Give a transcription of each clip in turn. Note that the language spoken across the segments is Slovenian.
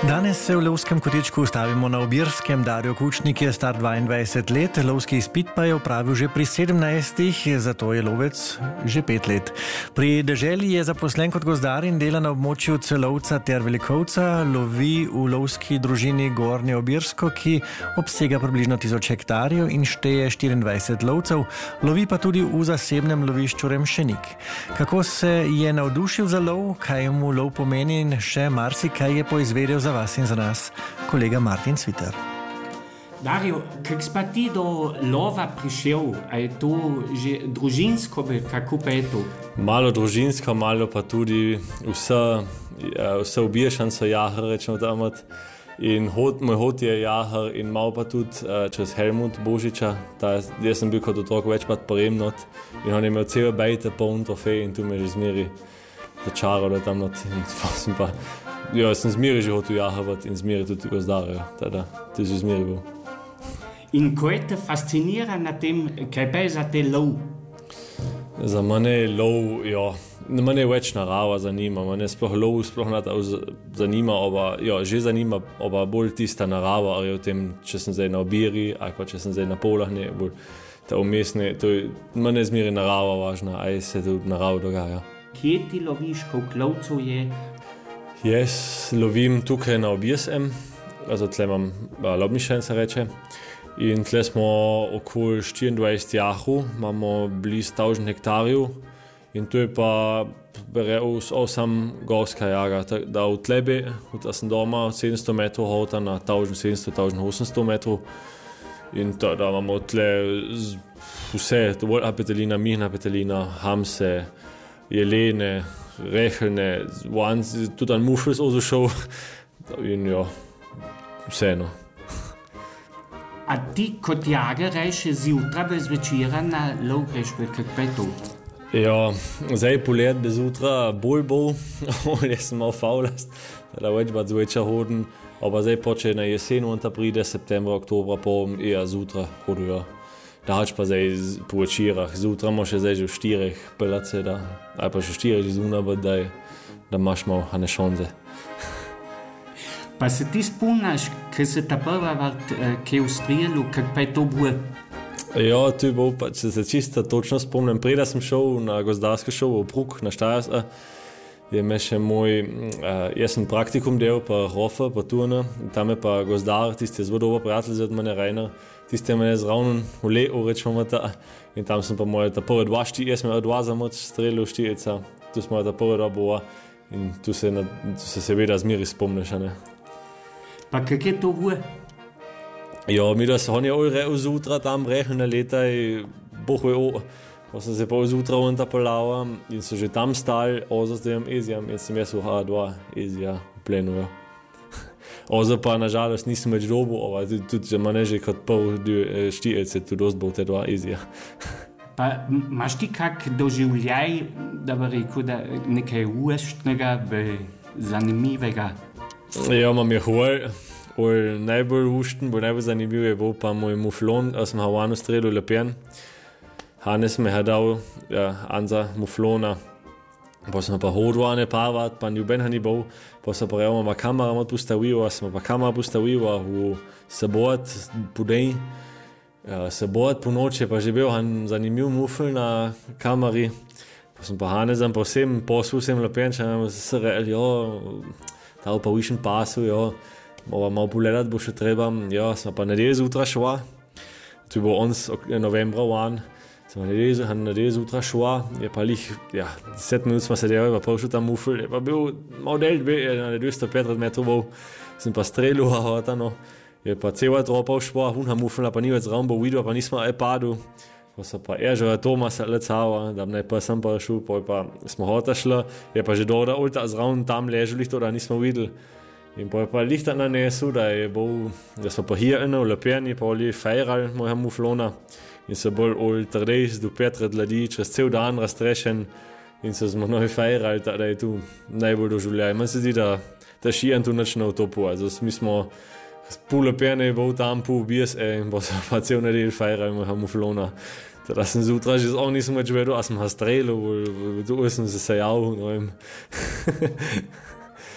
Danes se v lovskem kotičku ustavimo na Obirskem. Dario Kučnik je star 22 let, lovski izpit pa je opravil že pri 17, zato je lovec že 5 let. Pri deželi je zaposlen kot gozdar in dela na območju Celovca ter Velikovca, lovi v lovski družini Gornje Obirsko, ki obsega približno 1000 hektarjev in šteje 24 lovcev, lovi pa tudi v zasebnem lovišču Remšenik. Kako se je navdušil za lov, kaj mu lov pomeni in še marsikaj je poizvedel za vas in za nas kolega Martin Cvitar. Dario, kako si ti do lova prišel? A je to že družinsko, kako pa je to? Malo družinsko, malo pa tudi vse obješanj so jahar, rečemo tam. In moj hod je jahar in malo pa tudi čez Helmut Božiča. Jaz sem bil kot otrok večkrat poremnot in on je imel cel bejte poln trofej in tu me že zmeri začaral, da tam not. Jaz sem zmeri že hotel jahavati in zmeri tudi gozdarja, teda to je že zmeri bil. In ko te fascinira na tem, kaj pa je za te lov? Za mene je lov, mene je več narava zanima, mene sploh lov sploh zanima, že zanima, oba bolj tista narava, ali o tem, če sem zdaj na Obiri, ali pa če sem zdaj na Polahne, bolj ta umestne, mene je zmeri narava važna, aj se tu narava dogaja. Kje ti loviš, koliko lovcev je? Jaz lovim tukaj na Obirskem, also tle imam lobnišen se reče. In tle smo okoli 24 jahu, imamo blizu 1000 hektarjev in tu je pa 8 gorska jaga. Da v tlebe, da sem doma 700 metrov hota na 1700-1800 metrov in to, da imamo tle vse, dovolj petelina, mihna petelina, hamse, jelene, rehelne, tudi en mušelj ozušel in vseeno. A ti kot jager reče zjutraj bez večera na lov greš, kako pa je to? Zdaj polet bez jutra bolj bo, jaz sem malo faulast, da več bat zvečer hoden, aber zdaj poče na jesen, on ta pride septembra, oktobra, po zjutra hodujo. Da hač pa zdaj po večerah, zjutra moš zdaj že v 4 pelace, ali pa že 4 zuna, da imaš malo hane šonze. Pa se ti spomnaš, kaj se ta prva vart, kaj v strelu, kako pa je to bilo? To je bilo, če se čisto točno spomnim, preda sem šel na gozdarsko šov v Pruk, na Štajerska, je me še jaz sem praktikum del pa Hofer, pa Turne, tam je pa gozdar, tisti je zelo dober prijatelj od mene, Rainer, tisti je mene zravno v le'u, rečemo ta, in tam sem pa moje ta prve jaz sem dva za moč strelil štirica, tu smo ta prve dva bova in tu se seveda zmeri spomniš, ne. Pa kak je to bilo? Mi da so oni rekel zjutraj tam rehnene letaj, pa sem se pa zjutraj vanta polava in so že tam stali, ozo s tem ezijam in sem jaz v H2 ezija v plenu. Ozo pa nažalost nisem več dobil, tudi že mene že kot pol štirce tu dost bol te dva ezija. Pa imaš ti kak doživljaj, da bi rekel, da nekaj ueštnega, zanimivega? Imam je hol, najbolj ušten, najbolj zanimiv je bil pa moj muflon, sem Havanu strelil lepen. Hannes me je dal anza muflona, pa sem pa hodil parvat, pa njuben ni bil, pa sem pa rekel, ma kamera mod postavil, sem pa kamera postavil v sobot po den, sobot po noči, pa že bil zanimiv mufl na kameri, pa sem pa Hannesem pa vsem poslal vsem lepenčem, se rekel, dal pa višen pasu, malo pogledat bo še treba, sem pa nedelj zjutraj šla, tu bo novembra van, sem nedelj zjutraj šla, je pa lih, 10 minut smo sedeli, pa prišel tam mufl, je pa bil malo delj, na 250 metrov bol, sem pa strelil, je pa cela tropa šla, unha mufla, pa ni več zraven bo videl, pa nismo padel, pa so pa že Tomas lecava, da ne pa sem pa šel, pa smo hota šla, je pa že dobro, da zraven tam ležali, da nismo videli. In pa je pa lihta nanesel, da smo pa hirjeni v lepeni, pa oli fejrali moja muflona in so bolj od 30 do 5 ljudi čez cel dan raztrešen in so smo novi fejrali, da je tu najbolj doživljaj. Meni se zdi, da šijen tu nič ne utopu, mi smo pol lepene bol tam, pol bijes in pa so pa cel nedelj fejrali moja muflona. Teda sem zjutraj že nisem več vedel, a sem ga strelil, tu sem se sejal,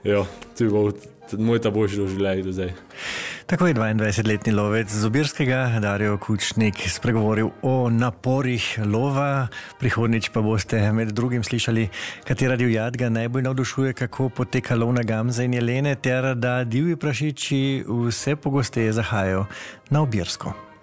Ja, to je bilo moj ta boljši doživljaj do zdaj. Tako je 22-letni lovec z Obirskega, Dario Kučnik, spregovoril o naporih lova. Prihodnjič pa boste med drugim slišali, katera divjad ga najbolj navdušuje, kako poteka lov na gamze in jelene, ter da divji prašiči vse pogosteje zahajajo na Obirsko.